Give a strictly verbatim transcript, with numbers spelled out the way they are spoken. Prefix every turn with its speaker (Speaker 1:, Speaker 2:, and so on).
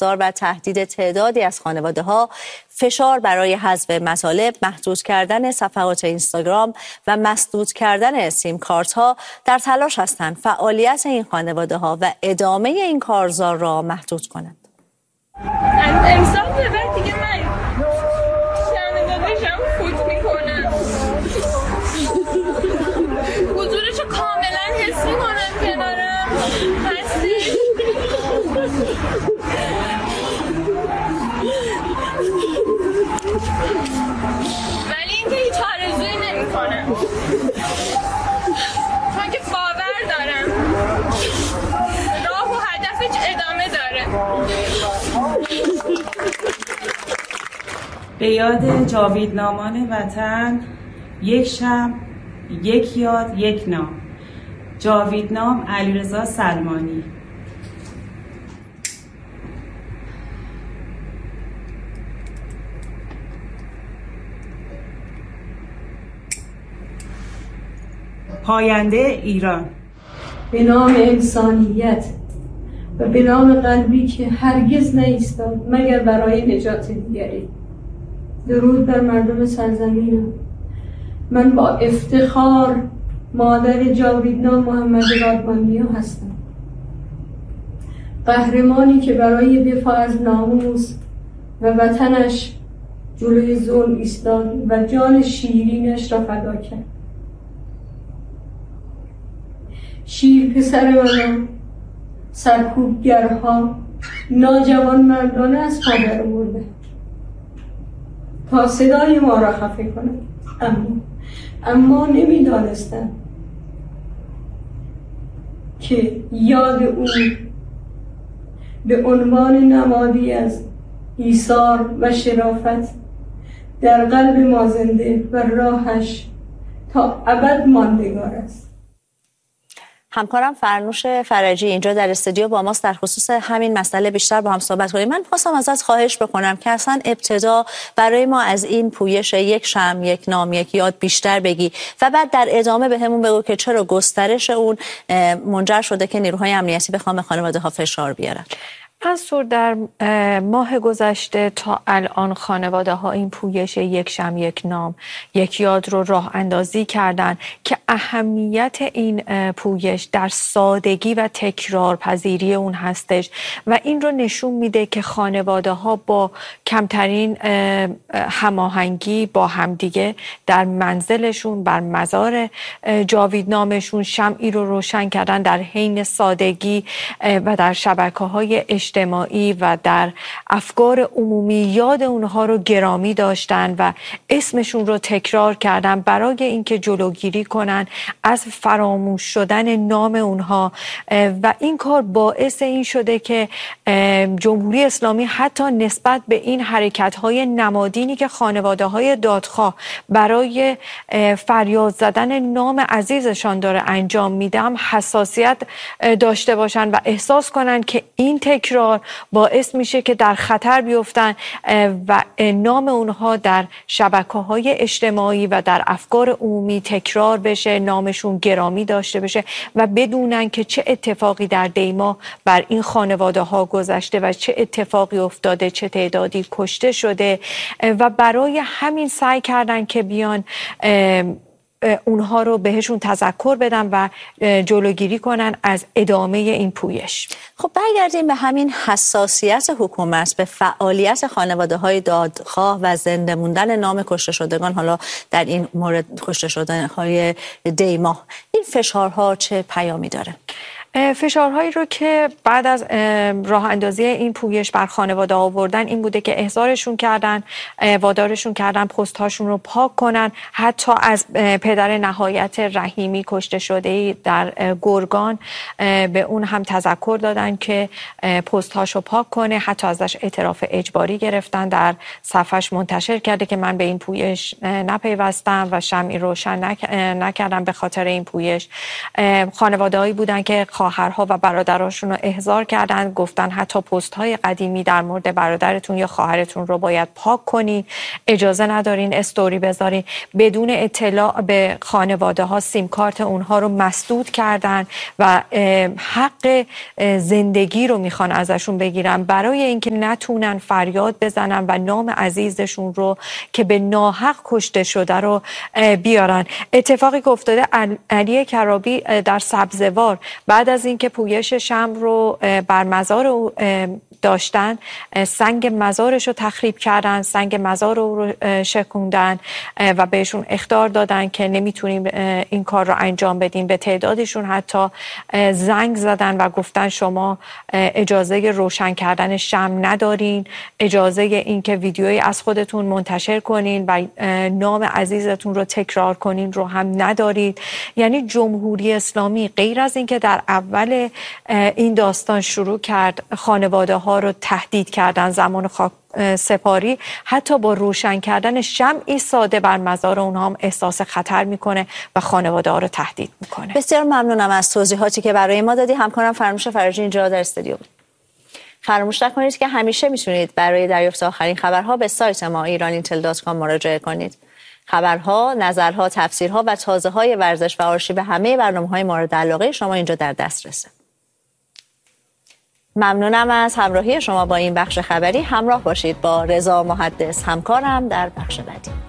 Speaker 1: احضار و تهدید تعدادی از خانواده‌ها، فشار برای حذف مطالب، محدود کردن صفحات اینستاگرام و مسدود کردن سیم کارت ها در تلاش هستند فعالیت این خانواده‌ها و ادامه این کارزار را محدود کنند.
Speaker 2: امسال به بعد دیگه من خانواده‌شم فوت میکنم، حضورشو کاملا حس میکنم کنارم هستی. ولی اینکه هیچ آرزویی نمیکنم، چون که باور دارم راه و هدفش ادامه داره.
Speaker 3: به یاد جاویدنامان وطن، یک شمع، یک یاد، یک نام. جاویدنام علیرضا سلمانی. پاینده ایران.
Speaker 4: به نام انسانیت و به نام قلبی که هرگز نایستاد مگر برای نجات دیگری. درود بر مردم سرزمینم. من با افتخار مادر جاویدنام محمد رادمانیا هستم، قهرمانی که برای دفاع از ناموس و وطنش جلوی ظلم ایستاد و جان شیرینش را فدا کرد. شیر پسر منم سرکوبگرها ناجوان مردانه از پا در آورده تا صدای ما را خفه کنند، اما اما نمیدانستم که یاد او به عنوان نمادی از ایثار و شرافت در قلب ما زنده و راهش تا ابد ماندگار است.
Speaker 1: همکارم فرنوش فرجی اینجا در استودیو با ماست در خصوص همین مسئله بیشتر با هم صحبت کنیم. من خواستم ازت خواهش بکنم که اصلا ابتدا برای ما از این پویش یک شمع، یک نام، یک یاد بیشتر بگی و بعد در ادامه به همون بگو که چرا گسترش اون منجر شده که نیروهای امنیتی بخوام به خانواده‌ها فشار بیارن.
Speaker 5: منصور، در ماه گذشته تا الان خانواده ها این پویش یک شمع، یک نام، یک یاد رو راه اندازی کردن که اهمیت این پویش در سادگی و تکرار پذیری اون هستش و این رو نشون میده که خانواده ها با کمترین هماهنگی با همدیگه در منزلشون بر مزار جاویدنامشون شمعی رو روشن کردن در حین سادگی و در شبکه‌های اجتماعی و در افکار عمومی یاد اونها رو گرامی داشتن و اسمشون رو تکرار کردن برای اینکه جلوگیری کنن از فراموش شدن نام اونها و این کار باعث این شده که جمهوری اسلامی حتی نسبت به این حرکت‌های نمادینی که خانواده‌های دادخواه برای فریاد زدن نام عزیزشان داره انجام میده هم حساسیت داشته باشن و احساس کنن که این تکرار باعث میشه که در خطر بیفتن و نام اونها در شبکه‌های اجتماعی و در افکار عمومی تکرار بشه، نامشون گرامی داشته بشه و بدونن که چه اتفاقی در دیما بر این خانواده ها گذشته و چه اتفاقی افتاده، چه تعدادی کشته شده و برای همین سعی کردن که بیان اونها رو بهشون تذکر بدن و جلوگیری کنن از ادامه این پویش.
Speaker 1: خب برگردیم به همین حساسیت حکومت به فعالیت خانواده‌های دادخواه و زنده موندن نام کشته شدگان، حالا در این مورد کشته شدن‌های دیما. این فشارها چه پیامی داره؟
Speaker 5: فشارهایی رو که بعد از راه اندازی این پویش بر خانواده آوردن این بوده که احضارشون کردن، وادارشون کردن پست هاشون رو پاک کنن، حتی از پدر نهایت رحیمی کشته شده در گرگان به اون هم تذکر دادن که پست هاشو پاک کنه، حتی ازش اعتراف اجباری گرفتن، در صفحش منتشر کرده که من به این پویش نپیوستم و شمعی روشن نکردم به خاطر این پویش. خانواده‌ای بودن که خواهرها و برادراشون رو احضار کردن، گفتن حتی پست های قدیمی در مورد برادرتون یا خواهرتون رو باید پاک کنین، اجازه ندارین استوری بذارین. بدون اطلاع به خانواده ها سیم کارت اونها رو مسدود کردن و حق زندگی رو میخوان ازشون بگیرن برای اینکه نتونن فریاد بزنن و نام عزیزشون رو که به ناحق کشته شده رو بیارن. اتفاقی که افتاده، علی کرابی در سبزوار بعد از اینکه پویش شمع رو بر مزار او داشتن، سنگ مزارش رو تخریب کردن، سنگ مزار رو شکوندن و بهشون اخطار دادن که نمیتونیم این کار رو انجام بدیم. به تعدادشون حتی زنگ زدن و گفتن شما اجازه روشن کردن شمع ندارین، اجازه این که ویدیویی از خودتون منتشر کنین و نام عزیزتون رو تکرار کنین رو هم ندارید. یعنی جمهوری اسلامی غیر از اینکه در اول این داستان شروع کرد خانواده ها رو تهدید کردن زمان خاک سپاری، حتی با روشن کردن شمعی ساده بر مزار اونها هم احساس خطر میکنه و خانواده ها رو تهدید میکنه.
Speaker 1: بسیار ممنونم از توضیحاتی که برای ما دادی. همکارم فرنوش فرجی اینجا در استودیو بود. فراموش نکنید که همیشه میتونید برای دریافت آخرین خبرها به سایت ما ایران اینتل دات کام مراجعه کنید. خبرها، نظرها، تفسیرها و تازه‌های ورزش و آرشیو همه برنامه‌های مورد علاقه شما اینجا در دسترسه. ممنونم از همراهی شما با این بخش خبری. همراه باشید با رضا محدث همکارم در بخش بعدی.